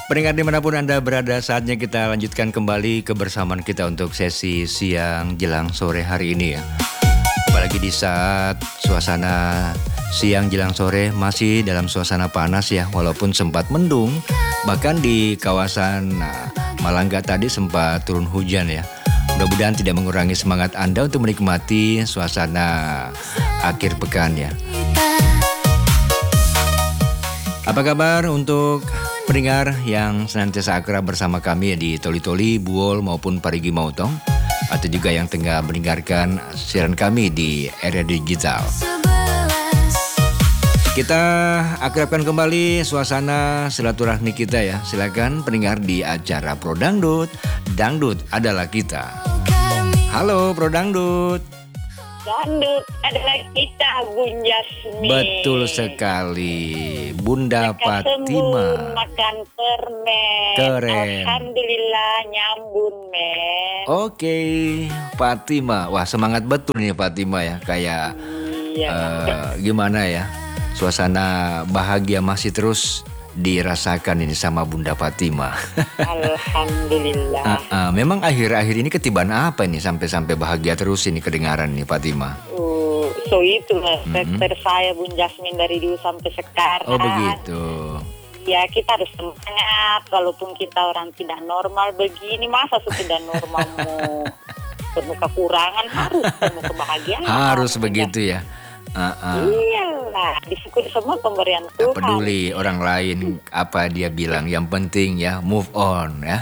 Pendengar dimanapun Anda berada, saatnya kita lanjutkan kembali kebersamaan kita untuk sesi siang jelang sore hari ini ya. Apalagi di saat suasana siang jelang sore masih dalam suasana panas ya, walaupun sempat mendung. Bahkan di kawasan Malangga tadi sempat turun hujan ya. Mudah-mudahan tidak mengurangi semangat Anda untuk menikmati suasana akhir pekan ya. Apa kabar untuk pendengar yang senantiasa akrab bersama kami di Toli-Toli, Buol maupun Parigi Mautong, atau juga yang tengah mendengarkan siaran kami di area digital. Kita akrabkan kembali suasana silaturahmi kita ya. Silakan pendengar di acara Pro Dangdut. Dangdut adalah kita. Halo Pro Dangdut. Dangdut adalah kita, Bun Jasmine. Betul sekali, Bunda Fatima. Makan permen. Keren. Alhamdulillah nyambun men. Oke, Fatima. Wah, semangat betul nih Fatima ya. Kayak gimana ya? Suasana bahagia masih terus dirasakan ini sama Bunda Fatima. Alhamdulillah. Memang akhir-akhir ini ketibaan apa ini sampai bahagia terus ini kedengaran nih Fatima? So itulah karakter saya Bun Jasmine dari dulu sampai sekarang. Oh begitu. Ya kita harus semangat, walaupun kita orang tidak normal begini, masa sudah normal mau penuh kekurangan, harus penuh kebahagiaan. Harus begitu ya. Iyalah, disyukuri semua pemberian Tuhan. Peduli orang lain apa dia bilang, yang penting ya move on ya.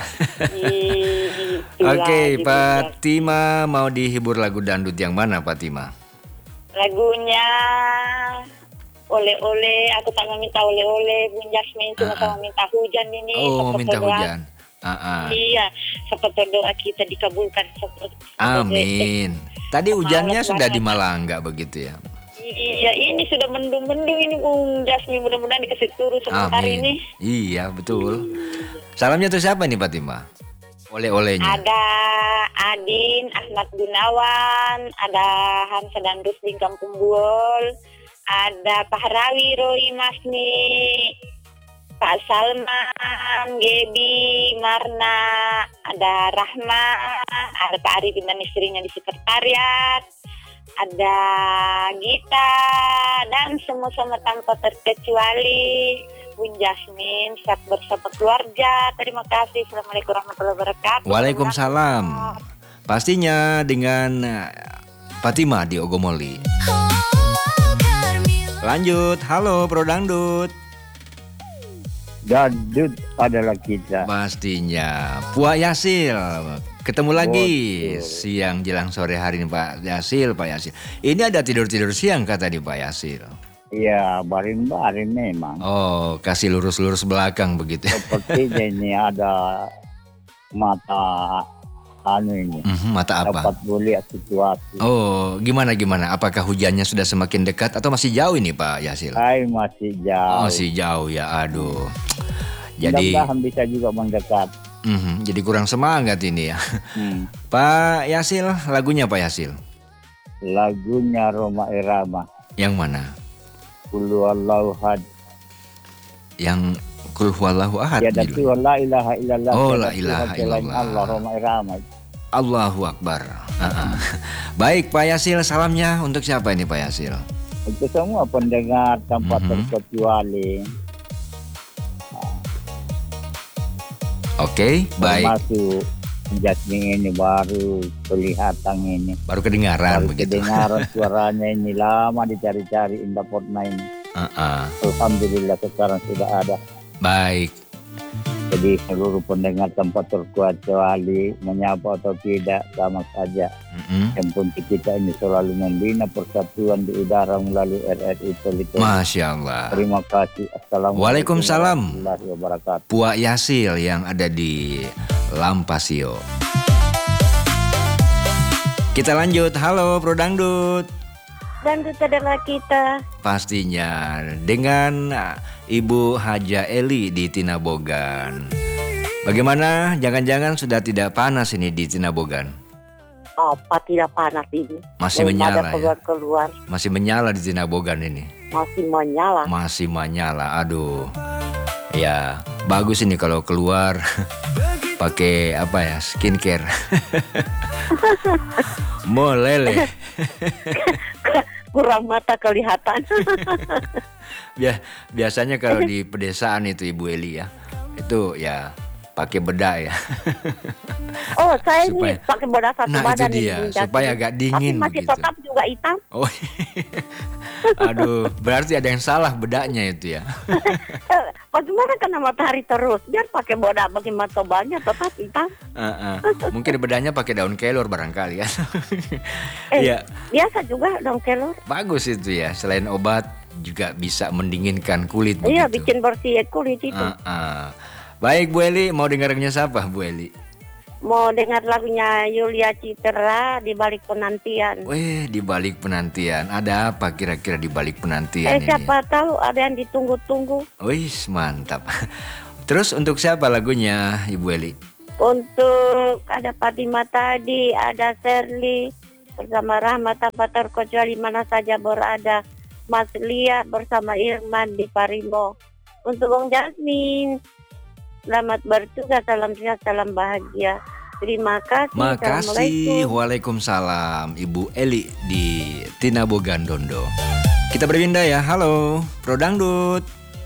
Oke, Fatima mau dihibur lagu dangdut yang mana Fatima? Lagunya oleh-oleh, aku tak meminta oleh-oleh Bun Jasmine, cuma sama minta hujan ini. Oh, minta hujan. Iya, seperti doa kita dikabulkan. Amin. Tadi hujannya sudah di Malangga begitu ya? Iya, ini sudah mendung-mendung ini Bung Jasmine, mudah-mudahan dikasih turun sebentar ini. Iya, betul. Salamnya tuh siapa nih Fatima? Oleh-olehnya. Ada Adin, Ahmad Gunawan, ada Hamsa dan Rusdi Kampung Buol, ada Pak Rawi, Roy Masni, Pak Salman, Gebi, Marna, ada Rahma, ada Pak Arifin dan istrinya di sekretariat, ada Gita, dan semua-semua tanpa terkecuali Bun Jasmine, sehat bersama keluarga. Terima kasih. Assalamualaikum warahmatullahi wabarakatuh. Waalaikumsalam. Pastinya dengan Fatima di Ogomoli. Lanjut, halo Pro Dangdut. Dangdut adalah kita. Pastinya, Puak Yasil. Ketemu lagi siang jelang sore hari ini Pak Yasil, Pak Yasil. Ini ada tidur-tidur siang kata di Pak Yasil. Iya, baring-baring memang. Oh, kasih lurus-lurus belakang begitu. Sepertinya ini ada mata ini. Mata apa? Dapat lihat situasi. Oh, gimana? Apakah hujannya sudah semakin dekat atau masih jauh ini Pak Yasil? Masih jauh. Oh, masih jauh ya, aduh. Jadi mudah-mudahan bisa juga mendekat. Jadi kurang semangat ini ya. Pak Yasil, lagunya Pak Yasil? Lagunya Roma Irama. Yang mana? Qul huwallahu ahad. Yang Qul huwallahu ahad. Ya Tuhan la ilaha illallah. Oh, la ilaha illallah. Allah Roma Irama. Allahu Akbar. Baik Pak Yasil, salamnya untuk siapa ini Pak Yasil? Untuk semua pendengar tanpa terkecuali. Oke, baik. Termasuk Jasmine ini baru kelihatan ini. Baru kedengaran begitu. Kedengaran suaranya ini lama dicari-cari Indah Portna ini. Alhamdulillah sekarang sudah ada. Baik. Jadi seluruh pendengar tanpa terkecuali menyapa atau tidak sama saja. Yang penting kita ini selalu membina persatuan di udara melalui RRI Toli-Toli. Masya Allah. Terima kasih. Assalamualaikum Waalaikumsalam. warahmatullahi wabarakatuh. Puak Yasil yang ada di Lampasio. Kita lanjut. Halo Pro Dangdut. Dangdut adalah kita. Pastinya dengan Ibu Haja Eli di Tinabogan. Bagaimana? Jangan-jangan sudah tidak panas ini di Tinabogan? Apa tidak panas ini? Masih menyala ya? Keluar. Masih menyala di Tinabogan ini? Masih menyala. Masih menyala, aduh. Ya, bagus ini kalau keluar pakai apa ya, skincare. Molele. Kurang mata kelihatan. Biasanya kalau di pedesaan itu Ibu Eli ya, itu ya pakai bedak ya. Oh, saya ini pakai bedak satu badan itu dia, supaya agak dingin. Tapi masih begitu. tetap juga hitam. Oh, aduh, berarti ada yang salah bedaknya itu ya. Bagaimana kena matahari terus? Biar pakai bedak bagi mata banyak tetap hitam. Mungkin bedaknya pakai daun kelor barangkali ya. Iya. Biasa juga daun kelor. Bagus itu ya, selain obat juga bisa mendinginkan kulit. Iya, begitu. bikin bersih kulit itu. Baik Bu Eli, mau dengarnya siapa Bu Eli? Mau dengar lagunya Yulia Citra, Di Balik Penantian. Weh, Di Balik Penantian. Ada apa kira-kira di balik penantian ini? Siapa tahu ada yang ditunggu-tunggu. Wih, mantap. Terus untuk siapa lagunya Ibu Eli? Untuk ada Fatima tadi, ada Serly bersama Rahmat apa terkecuali mana saja berada. Mas Lia bersama Irman di Parimbo. Untuk Bang Jasmine, selamat bertugas, salam sehat, salam bahagia. Terima kasih. Makasih. Waalaikumsalam Ibu Eli di Tinabo Gandondo. Kita berpindah ya. Halo, Pro Dangdut.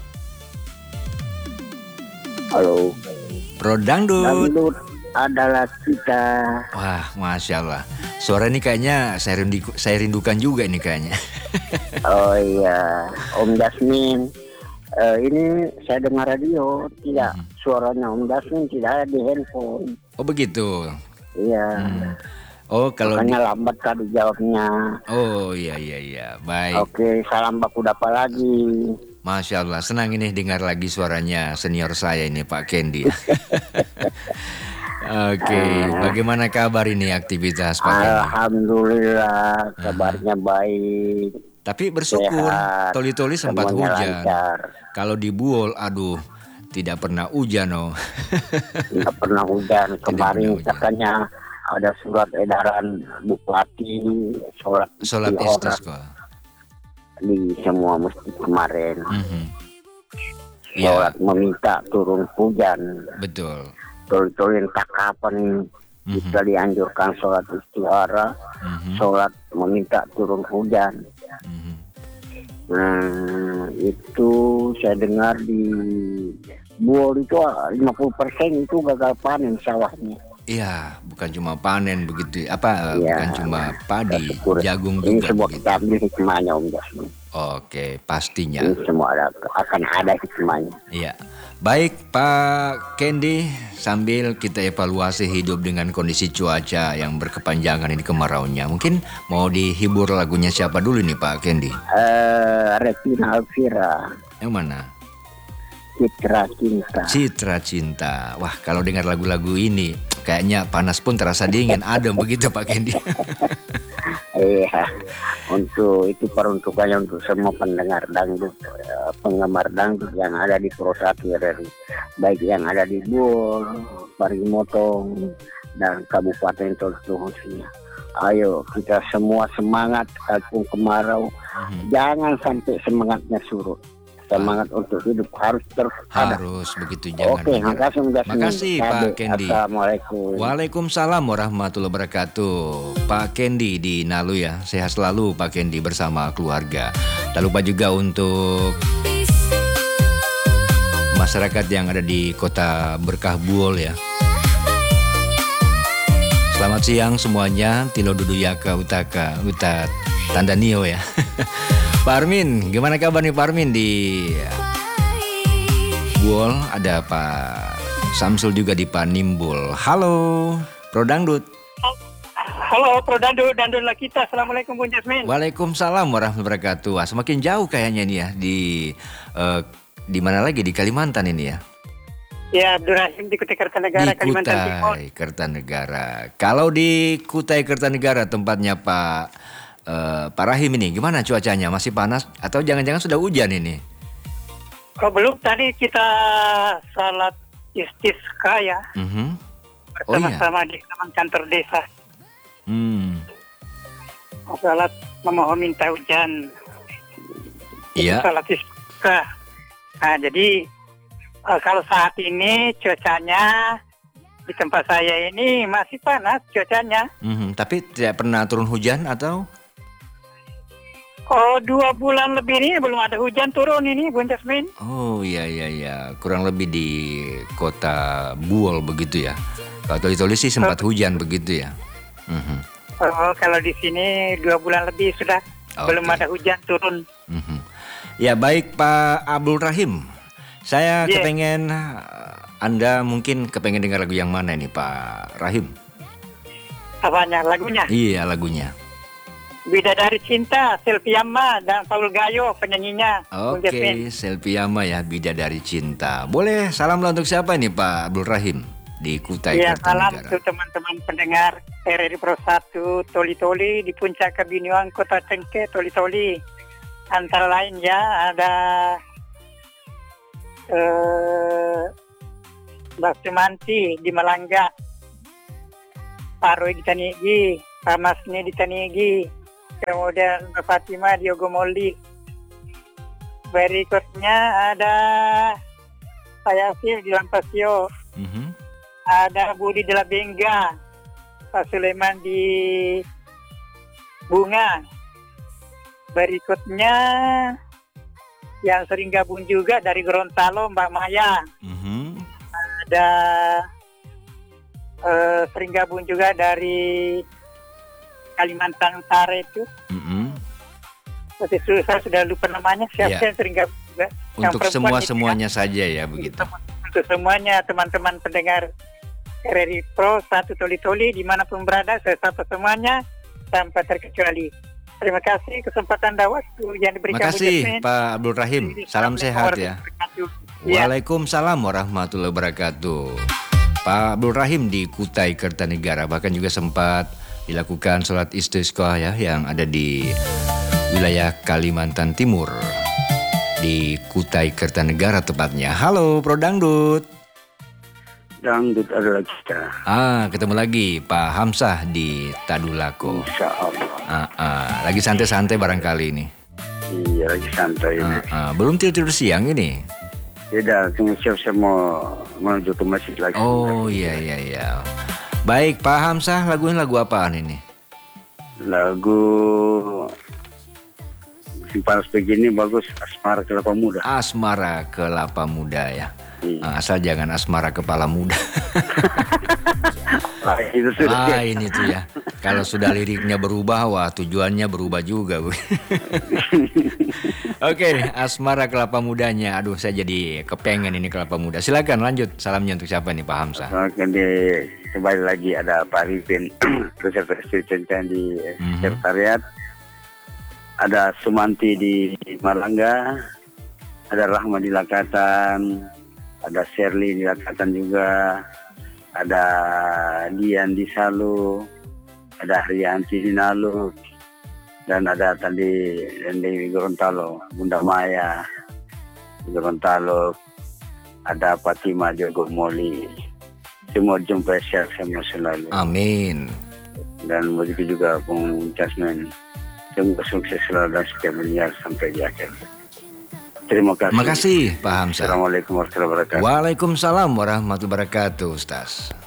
Halo. Pro Dangdut. Dangdut adalah kita. Wah, Masya Allah. Suara ini kayaknya saya rindukan juga ini kayaknya. Oh iya, Om Jasmine. Ini saya dengar radio, tidak suaranya Om Jasmine tidak ada di handphone. Oh begitu. Iya. Oh kalau makanya lambat tadi jawabnya. Oh iya, baik. Oke, salam baku dapa lagi. Masya Allah, senang ini dengar lagi suaranya senior saya ini Pak Kendi. Oke, bagaimana kabar ini aktivitas Pak Kendi? Alhamdulillah, kabarnya baik. Tapi bersyukur, toli-toli sempat hujan. Lancar. Kalau di Buol, aduh, tidak pernah hujan, oh. Tidak pernah hujan. Kemarin katanya ada surat edaran Bupati sholat istisqa di semua masjid kemarin. Ya. Sholat meminta turun hujan. Betul. Toli-toli entah kapan kita dianjurkan sholat istihara, sholat meminta turun hujan. Nah, itu saya dengar di Buol itu 50% itu gagal panen sawahnya. Iya, bukan cuma panen begitu, bukan cuma padi, jagung ini juga. Ini semua begitu. kita ambil hikmahnya Om Jasmine. Oke, pastinya. Ini semua akan ada hikmahnya. Iya. Baik Pak Kendi, sambil kita evaluasi hidup dengan kondisi cuaca yang berkepanjangan ini kemaraunya. Mungkin mau dihibur lagunya siapa dulu nih Pak Kendi? Retina Alvira. Yang mana? Citra Cinta. Citra Cinta. Wah, kalau dengar lagu-lagu ini kayaknya panas pun terasa dingin, adem begitu Pak Kendi. Iya, untuk itu peruntukannya untuk semua pendengar dangdut, penggemar dangdut yang ada di Purwosari RRI, baik yang ada di Buol, Parimotong, dan Kabupaten Toltu khususnya. Ayo kita semua semangat kalaupun kemarau, jangan sampai semangatnya surut. Semangat untuk hidup harus terus ada. Harus begitu, jangan. Oke, makasih Pak Kendi. Assalamualaikum. Waalaikumsalam warahmatullahi wabarakatuh. Pak Kendi di Nalu ya. Sehat selalu Pak Kendi bersama keluarga. Tak lupa juga untuk masyarakat yang ada di Kota Berkah Buol ya. Selamat siang semuanya. Tilo Duduyaka Utaka Utat Tandanio ya. Pak Armin, gimana kabar nih Pak Armin di Buol? Ada Pak Samsul juga di Panimbul. Halo, Pro Dangdut. Halo, Pro Dangdut, Dandutlah kita. Assalamualaikum Bung Jasmine. Waalaikumsalam warahmatullahi wabarakatuh. Wah, semakin jauh kayaknya nih ya di mana lagi, di Kalimantan ini ya? Ya, Abdurrahim di Kutai Kertanegara, Kalimantan Timur. Kutai Kertanegara. Kalau di Kutai Kertanegara tempatnya Pak Rahim ini, gimana cuacanya? Masih panas atau jangan-jangan sudah hujan ini? Oh, belum. Tadi kita salat istisqa ya. Bersama-sama di taman kantor desa. Salat memohon minta hujan. Iya. Salat istisqa. Nah, jadi Kalau saat ini cuacanya di tempat saya ini masih panas cuacanya. Tapi tidak pernah turun hujan atau? 2 bulan lebih ini belum ada hujan turun ini, Bung Jasmin. Oh iya. Kurang lebih di kota Buol begitu ya. Kalau Toli-Toli sih sempat hujan begitu ya. Kalau di sini 2 bulan lebih sudah belum ada hujan turun. Ya baik Pak Abdul Rahim. Saya kepengen Anda mungkin kepengen dengar lagu yang mana ini Pak Rahim? Apanya lagunya? Iya lagunya. Bidadari Cinta, Selviama dan Paul Gayo penyanyinya. Oke, Selviama ya, Bidadari Cinta. Boleh salam untuk siapa ini Pak Abdul Rahim di Kutai Kartanegara? Salam untuk teman-teman pendengar RRI Pro 1 Toli-Toli di Puncak Kebiniwan Kota Cengke Toli-Toli. Antara lain ya ada Mbak Sumanti di Malangga, Pak Roy di Tanigi, Pak Masni di Tanigi, kemudian Mbak Fatima di Ogomoli. Berikutnya ada Pak Yasir di Lampasio, ada Budi de la Benga, Pak Sulaiman di Bunga. Berikutnya yang sering gabung juga dari Gorontalo Mbak Maya. Ada sering gabung juga dari Kalimantan Utara itu. Saya sudah lupa namanya, siapa yang sering gabung juga. Untuk semuanya saja ya begitu. Untuk semuanya teman-teman pendengar RRI Pro 1 Toli-Toli dimanapun berada, saya sapa semuanya tanpa terkecuali. Terima kasih kesempatan dan waktu yang diberikan. Terima kasih Pak Abdul Rahim. Salam sehat ya. Waalaikumsalam warahmatullahi wabarakatuh. Pak Abdul Rahim di Kutai Kartanegara, bahkan juga sempat dilakukan sholat istisqa ya yang ada di wilayah Kalimantan Timur di Kutai Kartanegara tepatnya. Halo Pro Dangdut. Dangdut adalah kita. Ketemu lagi Pak Hamzah di Tadulako. Insya Allah. Lagi santai-santai barangkali ini. Iya, lagi santai ini. Belum tidur siang ini? Tidak, tunggu siap-siap mau menuju ke masjid lagi. Oh iya. Baik Pak Hamzah, lagunya lagu apaan ini? Lagu panas begini bagus, Asmara Kelapa Muda. Asmara Kelapa Muda ya. Asal jangan asmara kepala muda. Itu sudah. Ini tuh ya. Kalau sudah liriknya berubah, wah tujuannya berubah juga. Oke, asmara kelapa mudanya. Aduh, saya jadi kepengen ini kelapa muda. Silakan lanjut. Salamnya untuk siapa nih Pak Hamzah? Oke, kembali lagi ada Pak Arifin, reservasi Cencang di sekretariat. Ada Sumanti di Malangga, ada Rahma di Lakatan, ada Sherly di Lakatan juga, ada Dian di Salu, ada Haryanti di Nalu, dan ada tadi di Gorontalo, Bunda Maya di Gorontalo, ada Fatima di Ogomoli. Semua jumpa sehat semua selalu. Amin. Dan begitu juga Bung Jasmin. Semoga sukses selalu dan setiap menyiar sampai di akhir. Terima kasih. Terima kasih Pak Hamzah. Assalamualaikum warahmatullahi wabarakatuh. Waalaikumsalam warahmatullahi wabarakatuh Ustaz.